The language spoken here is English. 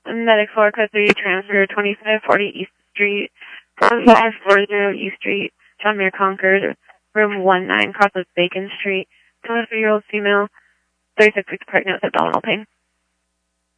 Medic 4, code 3, transfer 2540 East Street, 4540 East Street, John Muir Concord, room 19, cross of Bacon Street, 23-year-old female, 36 weeks pregnant with abdominal pain.